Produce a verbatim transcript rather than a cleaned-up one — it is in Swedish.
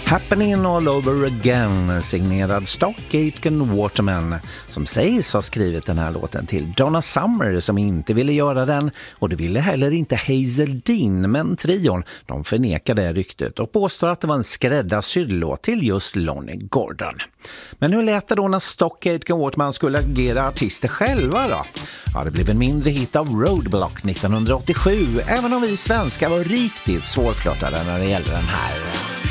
Happening all over again, signerad Stock Aitken Waterman, som sägs ha skrivit den här låten till Donna Summer som inte ville göra den, och det ville heller inte Hazel Dean, men trion de förnekade ryktet och påstår att det var en skräddarsydd låt till just Lonnie Gordon. Men hur lät det då när Stock Aitken Waterman skulle agera artister själva då? Ja, det blev en mindre hit av Roadblock nittonhundraåttiosju, även om vi svenskar var riktigt svårflörtade när det gällde den här.